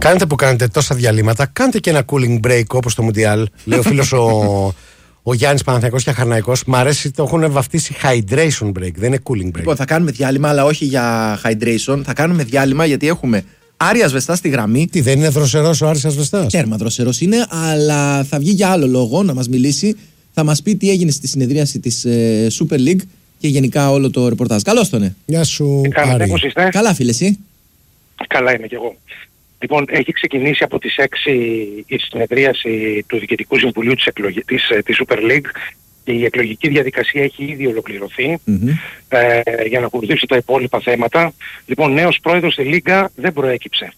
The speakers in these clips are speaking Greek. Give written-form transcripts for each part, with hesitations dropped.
Κάνετε που κάνετε τόσα διαλύματα, κάντε και ένα cooling break όπως το Mundial. Λέει ο φίλος ο Γιάννης Παναθηναϊκός και Αχαρναϊκός. Μ' αρέσει, το έχουν βαφτίσει hydration break, δεν είναι cooling break. Λοιπόν, θα κάνουμε διάλειμμα, αλλά όχι για hydration. Θα κάνουμε διάλειμμα γιατί έχουμε Άρη Ασβεστά στη γραμμή. Τι, δεν είναι δροσερός ο Άρης Ασβεστάς? Τέρμα δροσερός είναι, αλλά θα βγει για άλλο λόγο να μας μιλήσει. Θα μας πει τι έγινε στη συνεδρίαση της Super League και γενικά όλο το ρεπορτάζ. Καλώς τον. Γεια σου, Άρη. Πώς είστε? Καλά, φίλε, εσύ? Καλά είμαι κι εγώ. Λοιπόν, έχει ξεκινήσει από τις 6 η συνεδρίαση του Διοικητικού Συμβουλίου της Super League και η εκλογική διαδικασία έχει ήδη ολοκληρωθεί για να ακολουθήσει τα υπόλοιπα θέματα. Λοιπόν, νέος πρόεδρος στη Λίγκα δεν προέκυψε.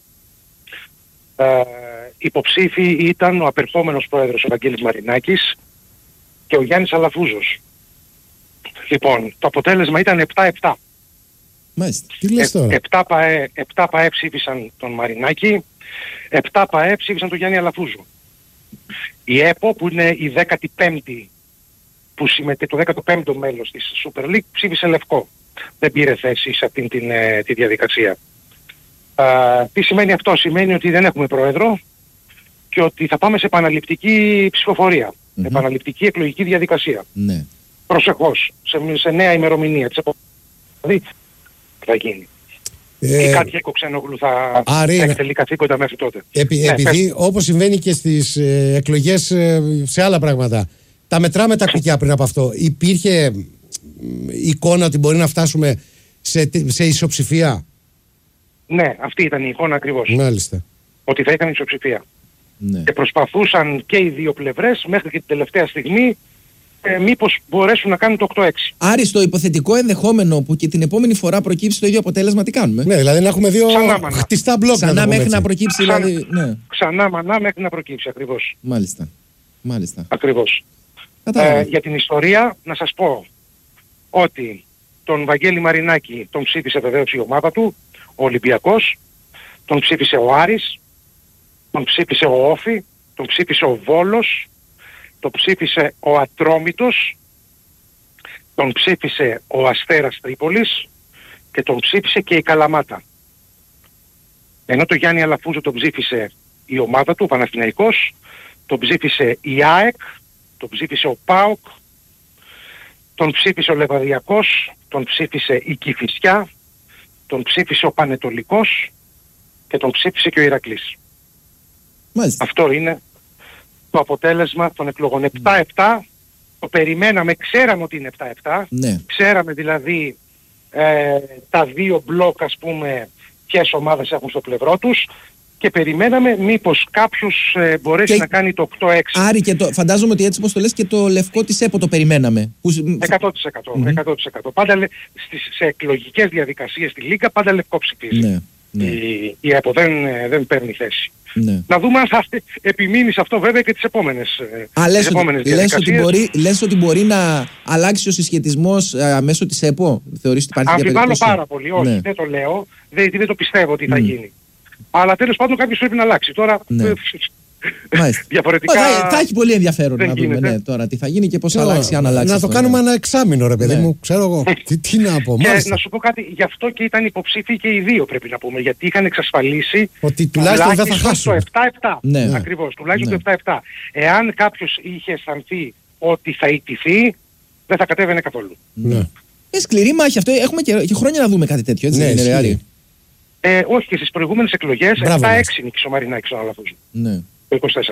Υποψήφοι ήταν ο απερχόμενος πρόεδρος ο Βαγγέλης Μαρινάκης και ο Γιάννης Αλαφούζος. Λοιπόν, το αποτέλεσμα ήταν 7-7. Μάλιστα. Τι λες τώρα? 7 ΠΑΕ ψήφισαν τον Μαρινάκη, 7 ΠΑΕ ψήφισαν τον Γιάννη Αλαφούζο. Η ΕΠΟ που είναι η 15η που το 15ο μέλος της Super League ψήφισε λευκό. Δεν πήρε θέση σε αυτήν τη διαδικασία. Τι σημαίνει αυτό? Σημαίνει ότι δεν έχουμε πρόεδρο και ότι θα πάμε σε επαναληπτική ψηφοφορία. Επαναληπτική εκλογική διαδικασία. Ναι. Προσεχώς, σε νέα ημερομηνία. Δηλαδή θα γίνει. Και κάτι Κοξενόγλου θα εκτελεί καθήκοντα μέχρι τότε. Επειδή όπως συμβαίνει και στις εκλογές σε άλλα πράγματα, τα μετράμε τα κουκιά πριν από αυτό. Υπήρχε εικόνα ότι μπορεί να φτάσουμε σε ισοψηφία? Ναι, αυτή ήταν η εικόνα ακριβώς. Μάλιστα. Ότι θα είχαν ισοψηφία. Ναι. Και προσπαθούσαν και οι δύο πλευρές μέχρι και την τελευταία στιγμή μήπως μπορέσουν να κάνουν το 8-6. Άρη, στο υποθετικό ενδεχόμενο που και την επόμενη φορά προκύψει το ίδιο αποτέλεσμα, τι κάνουμε? Ναι, δηλαδή να έχουμε δύο χτιστά μπλοκ. Ξανά μέχρι να προκύψει, δηλαδή. Ναι. Ξανά μανά μέχρι να προκύψει, ακριβώς. Μάλιστα. Ακριβώς. Για την ιστορία να σας πω ότι τον Βαγγέλη Μαρινάκη τον ψήφισε βεβαίως η ομάδα του, ο Ολυμπιακός, τον ψήφισε ο Άρης, τον ψήφισε ο Όφη, τον ψήφισε ο Βόλος, τον ψήφισε ο Ατρόμητος, τον ψήφισε ο Αστέρας Τρίπολης και τον ψήφισε και η Καλαμάτα. Ενώ το Γιάννη Αλαφούζο τον ψήφισε η ομάδα του, ο Παναθηναϊκός, τον ψήφισε η ΑΕΚ, τον ψήφισε ο ΠΑΟΚ, τον ψήφισε ο Λεβαδιακός, τον ψήφισε η Κηφισιά, τον ψήφισε ο Πανετολικός και τον ψήφισε και ο Ηρακλής. Μάλιστα. Αυτό είναι το αποτέλεσμα των εκλογών. 7-7, το περιμέναμε, ξέραμε ότι είναι 7-7, ναι. Ξέραμε δηλαδή τα δύο μπλοκ, ας πούμε, ποιες ομάδες έχουν στο πλευρό τους και περιμέναμε μήπως κάποιος μπορέσει να κάνει το 8-6. Άρη, και φαντάζομαι ότι έτσι όπως το λες και το λευκό της ΕΠΟ το περιμέναμε. 100%. Πάντα σε εκλογικές διαδικασίες στη Λίγκα πάντα λευκό ψηφίζει. Ναι. Η ΕΠΟ δεν παίρνει θέση. Ναι. Να δούμε αν θα επιμείνει σε αυτό βέβαια και τις επόμενες διαδικασίες. Λες ότι μπορεί να αλλάξει ο συσχετισμός μέσω της ΕΠΟ? Θεωρείς ότι υπάρχει αμφιβάλλω πάρα πολύ. Όχι, ναι. Δεν το λέω. Δεν το πιστεύω ότι θα γίνει. Αλλά τέλος πάντων κάποιος πρέπει να αλλάξει. Τώρα διαφορετικά θα έχει πολύ ενδιαφέρον να δούμε τώρα τι θα γίνει και πώς θα αλλάξει, αν αλλάξει. Να το κάνουμε ένα εξάμηνο, ρε παιδί μου. Ξέρω εγώ. Τι να πω. Και να σου πω κάτι, γι' αυτό και ήταν υποψήφοι και οι δύο, πρέπει να πούμε. Γιατί είχαν εξασφαλίσει ότι τουλάχιστον δεν θα χάσουν. Το 7-7. Ναι. Ακριβώς, τουλάχιστον το 7-7. Εάν κάποιος είχε αισθανθεί ότι θα ηττηθεί, δεν θα κατέβαινε καθόλου. Ναι. Σκληρή μάχη αυτό. Έχουμε και χρόνια να δούμε κάτι τέτοιο. Έτσι, δεν είναι, Άρη? Όχι, και στις προηγούμενες εκλογές 7-6 νίκησε ο Μαρινάκης ο Αλαφούζο. Ναι. Το 24.